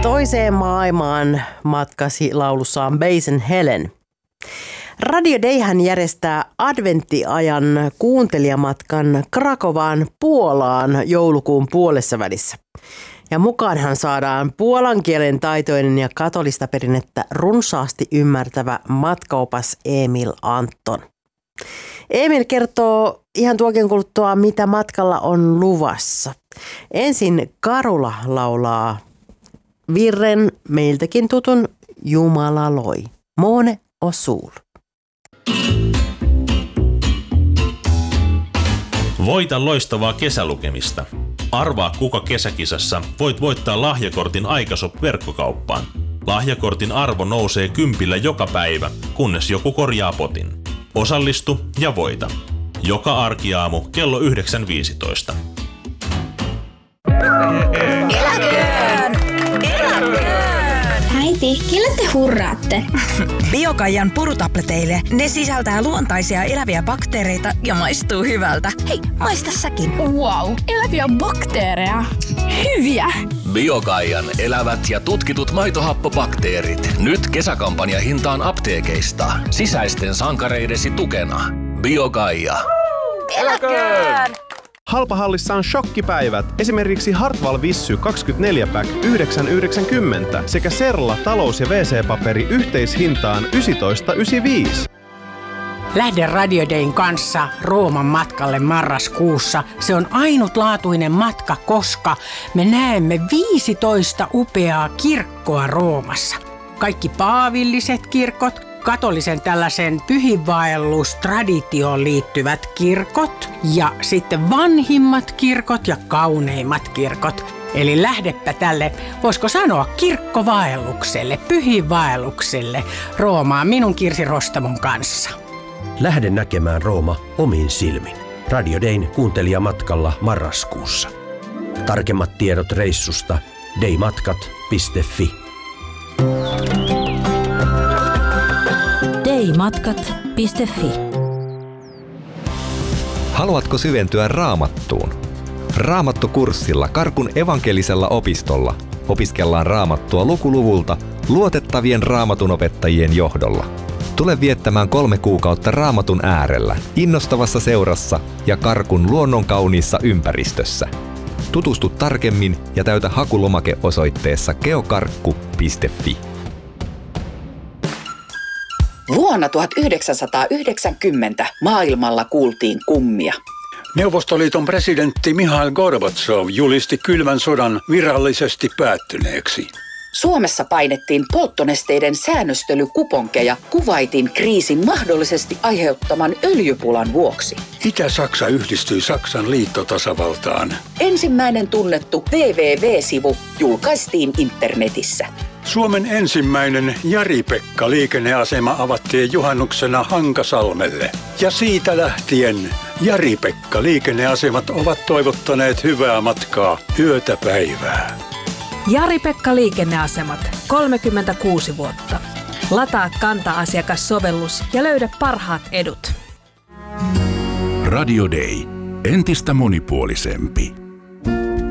Toiseen maailmaan matkasi laulussaan Basin Helen. Radio Dayhän järjestää adventtiajan kuuntelijamatkan Krakovaan Puolaan joulukuun puolessa välissä. Ja mukaanhan saadaan puolan kielen taitoinen ja katolista perinnettä runsaasti ymmärtävä matkaopas Emil Anton. Emil kertoo ihan tuokin kuluttua, mitä matkalla on luvassa. Ensin Karula laulaa virren meiltäkin tutun Jumala loi. Måne och sol. Voita loistavaa kesälukemista. Arvaa kuka kesäkisassa voit voittaa lahjakortin Aikashop-verkkokauppaan. Lahjakortin arvo nousee 10 joka päivä, kunnes joku korjaa potin. Osallistu ja voita. Joka arkiaamu kello 9.15. Eläköön! Äiti, kelle te hurraatte? Biokaijan purutableteille. Ne sisältää luontaisia eläviä bakteereita ja maistuu hyvältä. Hei, maista säkin. Wow, eläviä bakteereja. Hyviä! Biokaijan elävät ja tutkitut maitohappobakteerit. Nyt kesäkampanjahintaan apteekeista. Sisäisten sankareidesi tukena. Biokaija. Eläköön! Halpahallissa on shokkipäivät. Esimerkiksi Hartwall Vissy 24-pack 9,90 sekä Serla talous- ja WC-paperi yhteishintaan 19,95. Lähde Radio Dayn kanssa Rooman matkalle marraskuussa. Se on ainutlaatuinen matka, koska me näemme 15 upeaa kirkkoa Roomassa. Kaikki paavilliset kirkot, katolisen tällaisen pyhinvaellustraditioon liittyvät kirkot ja sitten vanhimmat kirkot ja kauneimmat kirkot. Eli lähdepä tälle, voisiko sanoa kirkkovaellukselle, pyhinvaellukselle Roomaan minun Kirsi Rostamon kanssa. Lähde näkemään Rooma omin silmin. Radio Dayn kuuntelijamatkalla marraskuussa. Tarkemmat tiedot reissusta daymatkat.fi. daymatkat.fi. Haluatko syventyä Raamattuun? Raamattukurssilla Karkun evankelisella opistolla opiskellaan Raamattua lukuluvulta luotettavien raamatunopettajien johdolla. Tule viettämään 3 kuukautta Raamatun äärellä, innostavassa seurassa ja Karkun luonnonkauniissa ympäristössä. Tutustu tarkemmin ja täytä hakulomake osoitteessa geokarkku.fi. Vuonna 1990 maailmalla kuultiin kummia. Neuvostoliiton presidentti Mihail Gorbatsov julisti kylmän sodan virallisesti päättyneeksi. Suomessa painettiin polttonesteiden säännöstelykuponkeja Kuwaitin kriisin mahdollisesti aiheuttaman öljypulan vuoksi. Itä-Saksa yhdistyi Saksan liittotasavaltaan. Ensimmäinen tunnettu www-sivu julkaistiin internetissä. Suomen ensimmäinen Jari-Pekka-liikenneasema avattiin juhannuksena Hankasalmelle. Ja siitä lähtien Jari-Pekka-liikenneasemat ovat toivottaneet hyvää matkaa yötä päivää. Jari-Pekka liikenneasemat, 36 vuotta. Lataa Kanta-asiakassovellus ja löydä parhaat edut. Radio Day. Entistä monipuolisempi.